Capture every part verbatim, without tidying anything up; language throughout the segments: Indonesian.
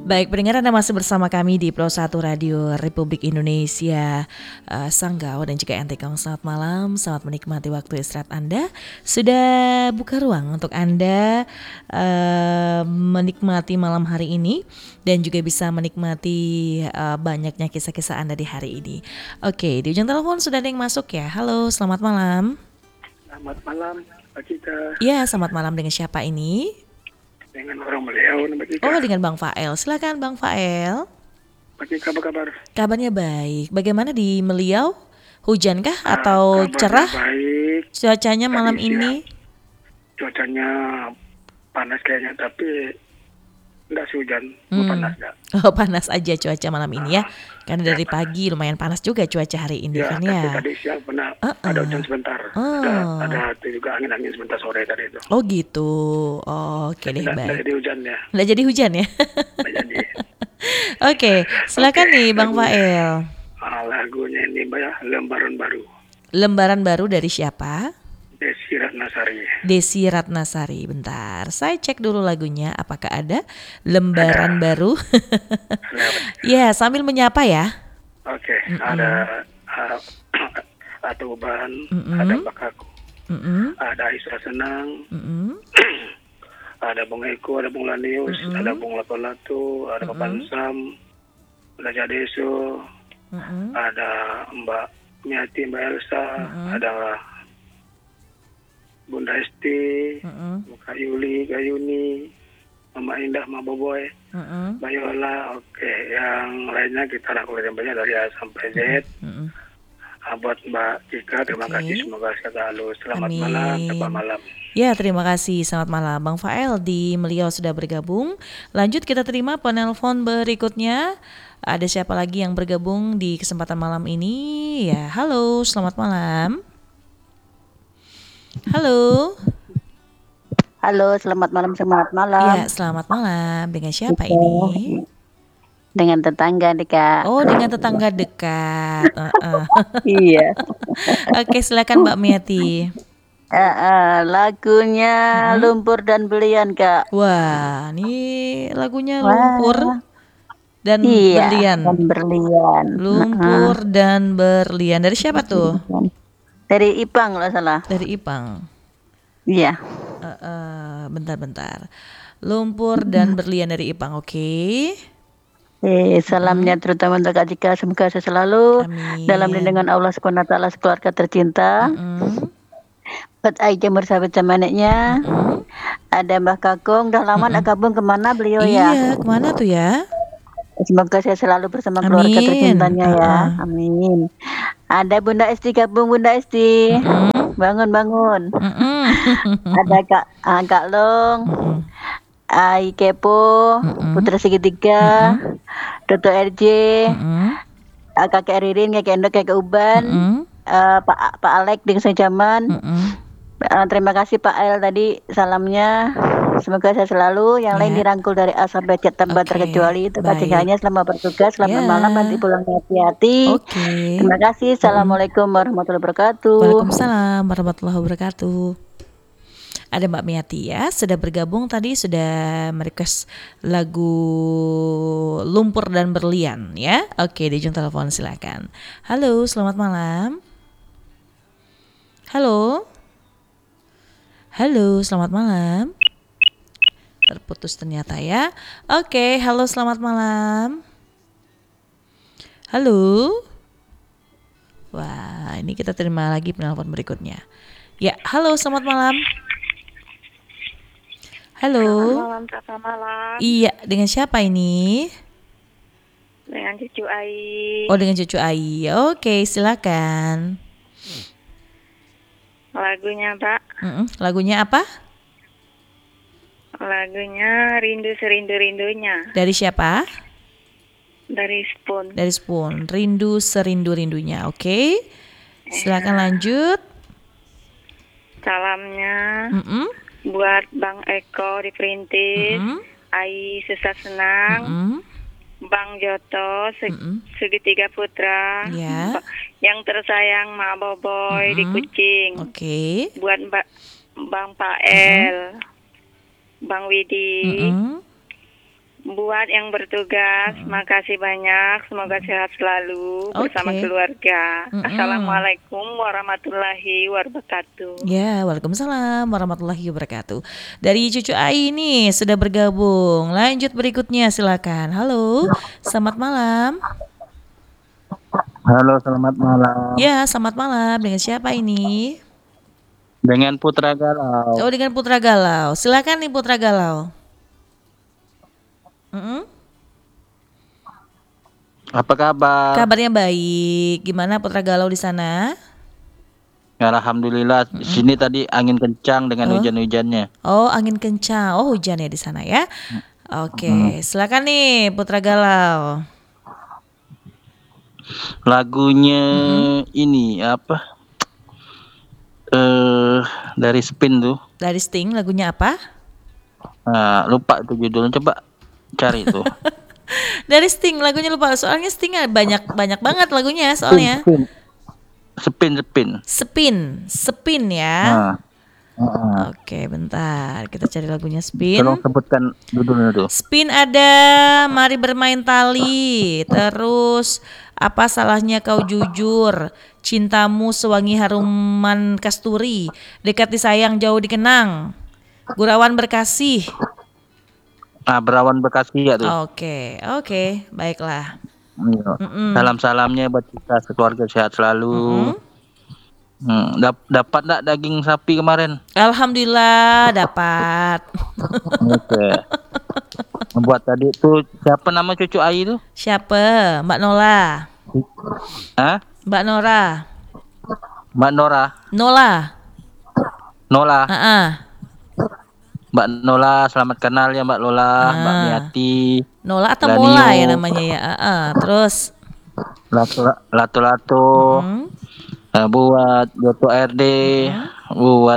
Baik, pendengar Anda masih bersama kami di Pro satu Radio Republik Indonesia, uh, Sanggau dan juga N T Kong. Selamat malam, selamat menikmati waktu istirahat Anda. Sudah buka ruang untuk Anda uh, menikmati malam hari ini dan juga bisa menikmati uh, banyaknya kisah-kisah Anda di hari ini. Oke, di ujung telepon sudah ada yang masuk ya. Halo, selamat malam. Selamat malam, Pak Cika. Ya, selamat malam, dengan siapa ini? Dengan orang beliau, Pak Cika. Oh, dengan Bang Fael. Silakan Bang Fael. Pak Cika, apa kabar? Kabarnya baik. Bagaimana di Meliau? Hujankah Ah, atau kabarnya cerah? Baik. Cuacanya Tadi malam siang ini? Cuacanya panas kayaknya, tapi enggak sih hujan, Hmm. panas enggak. Oh, panas aja cuaca malam ini ya. Karena Ya, dari pagi lumayan panas juga cuaca hari ini ya, kan tapi ya. tadi siang pernah Uh-uh. ada hujan sebentar. Oh. Ada ada itu juga angin-angin sebentar sore tadi itu. Oh gitu. Oh, oke deh, Enggak, enggak baik. jadi hujan ya. Nggak jadi hujan ya? Enggak jadi. Oke, silakan Oke, nih Bang lagunya. Fael. Ah, lagunya ini ya, Lembaran Baru. Lembaran baru dari siapa? Desi Ratnasari. Desi Ratnasari. Bentar, saya cek dulu lagunya. Apakah ada lembaran Ada. baru? Lewat. Ya, sambil menyapa ya. Oke, ada uh, Atuban, Mm-mm. ada Bakaku, Mm-mm. ada Isra Senang, Mm-mm. ada Bung Eko, ada Bung Lanius, Mm-mm. ada Bung Lato-Lato, ada Papan Sam, ada Jadeso, Mm-mm. ada Mbak Miati, Mbak Elsa, Mm-mm. ada Bunda Esti, Mm-mm. Kak Yuli, Kak Yuni, Mama Indah, Mama Boboy, Mm-mm. Mbak Yola. Oke, yang lainnya kita rangkum yang banyak dari A sampai Z. Mm-mm. Ah, buat Mbak Cika, terima Oke. kasih, semoga sehat selalu. Selamat Amin. malam, selamat malam. Ya, terima kasih. Selamat malam. Bang Fael di Meliau sudah bergabung. Lanjut kita terima penelpon berikutnya. Ada siapa lagi yang bergabung di kesempatan malam ini? Ya, halo, selamat malam. Halo. Halo, selamat malam, selamat malam. Ya, selamat malam. Dengan siapa ini? Dengan tetangga nih, Kak. Oh, dengan tetangga dekat. Uh-uh. Iya. Oke, silakan Mbak Miati. Eh, eh, lagunya Mm-mm. Lumpur dan Belian, Kak. Wah, ini lagunya Wah. Lumpur dan Iya, Berlian. dan berlian. Lumpur dan Berlian. Dari siapa tuh? Heeh. Dari Ipang kalau salah. Dari Ipang. Iya. Uh, uh, bentar-bentar. Lumpur dan Berlian dari Ipang. Oke. Eh, salamnya terutama untuk Kak Cika, semoga sehat selalu Amin. dalam lindungan Allah subhanahu wa taala, keluarga tercinta. Mm-mm. Buat Aida bersahabat sama anaknya. Mm-mm. Ada Mbah Kakung, dah lama nak gabung kemana beliau ya? Iya, kemana tuh ya? Semoga saya selalu bersama keluarga Amin. tercintanya ya. Uh-uh. Amin. Ada Bunda Esti, gabung Bunda Esti. Mm-mm. Bangun bangun. Mm-mm. Ada Kak ah, Kak Long, Mm-mm. Ai Kepo, Mm-mm. Putra Segitiga, Dodo R J, Mm-mm. ah, Kakek Ririn, Kakek Endok, Kakek Uban, Mm-mm. ah, Pak Pak Alek di Sejaman. Mm-mm. Ah, terima kasih Pak El tadi salamnya. Semoga saya selalu. Yang Ya. lain dirangkul dari A sampai Z tanpa Oke, terkecuali. Itu baik. kacingannya selama bertugas. Selamat Ya. malam, nanti pulang hati-hati. Oke. Terima kasih. Assalamualaikum warahmatullahi wabarakatuh. Waalaikumsalam warahmatullahi wabarakatuh. Ada Mbak Miati ya, sudah bergabung tadi, sudah merequest lagu Lumpur dan Berlian ya. Oke, di ujung telepon silakan. Halo, selamat malam. Halo. Halo, selamat malam. Terputus ternyata ya. Oke, halo, selamat malam. Halo. Wah, ini kita terima lagi penelpon berikutnya. Ya, halo, selamat malam. Halo. Selamat malam, selamat malam. Iya, dengan siapa ini? Dengan cucu Ai. Oh, dengan cucu Ai. Oke, silakan. Lagunya, Pak. Mm-mm. Lagunya apa? Lagunya Rindu Serindu-Rindunya. Dari siapa? Dari Spoon. Dari Spoon. Rindu serindu-rindunya. Oke. Silakan lanjut. Salamnya Mm-mm. buat Bang Eko di Perintis, Mm-mm. Ai Susah Senang, Mm-mm. Bang Joto, Se- Mm-mm. Segitiga Putra, Ya. Ba- yang tersayang Mak Boboy di Mm-mm. Kucing, Oke. buat Mbak Bang Pael, Bang Widi, Mm-mm. buat yang bertugas, makasih banyak. Semoga sehat selalu bersama Oke. keluarga. Mm-mm. Assalamualaikum warahmatullahi wabarakatuh. Ya, waalaikumsalam warahmatullahi wabarakatuh. Dari Cucu Ai nih sudah bergabung. Lanjut berikutnya silakan. Halo, selamat malam. Halo, selamat malam. Ya, selamat malam. Dengan siapa ini? Dengan Putra Galau. Oh, dengan Putra Galau. Silakan nih Putra Galau. Mm-mm. Apa kabar? Kabarnya baik. Gimana Putra Galau di sana? Alhamdulillah. Sini tadi angin kencang dengan Oh. hujan-hujannya. Oh, angin kencang. Oh, hujan ya di sana ya. Oke, silakan nih Putra Galau. Lagunya ini apa? Eh dari Spin tuh. Dari Sting, lagunya apa? Nah, lupa itu judulnya, coba cari tuh. Dari Sting, lagunya lupa. Soalnya Sting banyak banyak banget lagunya soalnya. Spin. Spin, Spin. Spin, Spin ya. Nah, nah, Oke, bentar. Kita cari lagunya tolong Spin. sebutkan judulnya tuh. Spin ada Mari Bermain Tali. Terus Apa Salahnya Kau Jujur, Cintamu Sewangi Haruman Kasturi, Dekat Disayang Jauh Dikenang, Gurauan Berkasih. Ah, Berawan Bekasi ya tuh. Oke, oke, baiklah. Iya. Mm-mm. Salam-salamnya buat kita sekeluarga sehat selalu. Hmm, dap- dapat enggak daging sapi kemarin? Alhamdulillah dapat. Oke. Buat tadi tuh siapa nama cucu Ai itu? Siapa? Mbak Nola. Hah? Mbak Nora. Mbak Nora. Nola. Nola. Ah, ah. Mbak Nola, selamat kenal ya Mbak Lola, Mbak Ah. Miati, Nola atau Lanio. Mola ya namanya ya. Ah, ah. Terus Lato-lato, hmm, eh, buat Joto R D, buat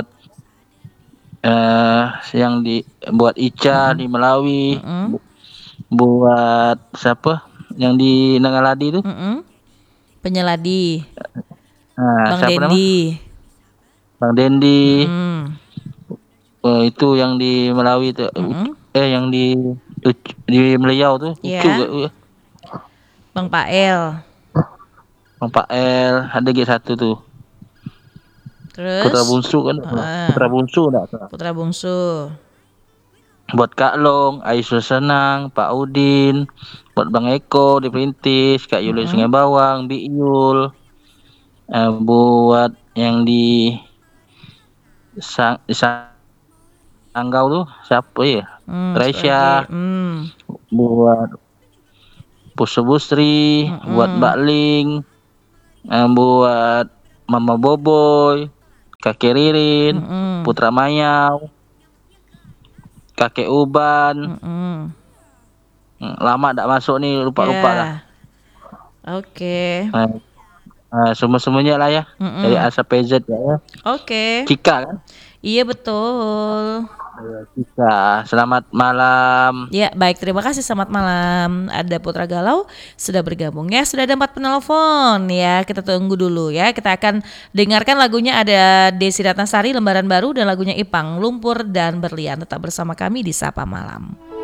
eh yang di buat Ica di Melawi, mm-mm, bu- buat siapa? Yang di Nangaladi itu? mm-mm. Penyeladi. Nah, Bang siapa nama? Dendi. Bang Dendi. Hmm. Eh, itu yang di Melawi itu. Mm-mm. Eh yang di di Meliau tuh. Iya. Lucu gak, ya? Bang Pael. Bang Pak L, ada G satu tuh. Terus Putra bungsu kan? Ah. Putra bungsu enggak salah. Putra Bungsu. Buat Kak Long, Aisyah Senang, Pak Udin, buat Bang Eko di Perintis, Kak Yuli Sungai Bawang, Bi Yul, eh, buat yang di Sang, di Sanggau tuh siapa ya? Hmm, Raisya, lagi. Hmm. buat Pusu Busri, Mm-mm. buat Mbak Ling, eh, buat Mama Boboy, Kakek Ririn, Mm-mm. Putra Mayau, Kakek Uban. Mm-mm. Hmm, lama tak masuk nih, lupa-lupa Ya. lah. Oke. Nah, nah, semua-semuanya lah ya. Mm-mm. Dari A sampai Z ya. ya. Oke. Cika kan? Iya betul. Iya, Cika. Selamat malam. Ya, baik, terima kasih. Selamat malam. Ada Putra Galau sudah bergabung ya. Sudah ada empat penelpon ya. Kita tunggu dulu ya. Kita akan dengarkan lagunya, ada Desi Ratnasari Lembaran Baru, dan lagunya Ipang Lumpur dan Berlian. Tetap bersama kami di Sapa Malam.